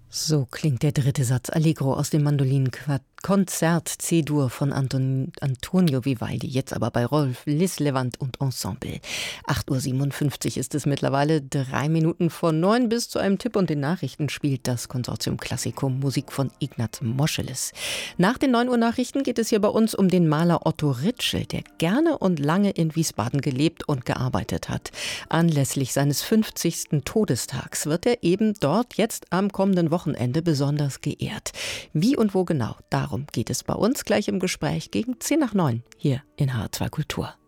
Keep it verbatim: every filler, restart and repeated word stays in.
So klingt der dritte Satz Allegro aus dem Mandolinenkonzert C-Dur von Anton, Antonio Vivaldi, jetzt aber bei Rolf Lislevant und Ensemble. acht Uhr siebenundfünfzig ist es mittlerweile, drei Minuten vor neun. Bis zu einem Tipp und den Nachrichten spielt das Konsortium Classicum Musik von Ignaz Moscheles. Nach den neun Uhr Nachrichten geht es hier bei uns um den Maler Otto Ritschl, der gerne und lange in Wiesbaden gelebt und gearbeitet hat. Anlässlich seines fünfzigsten Todestags wird er eben dort jetzt am kommenden Wochenende besonders geehrt. Wie und wo genau, darum geht es bei uns gleich im Gespräch gegen zehn nach neun hier in H R zwei Kultur.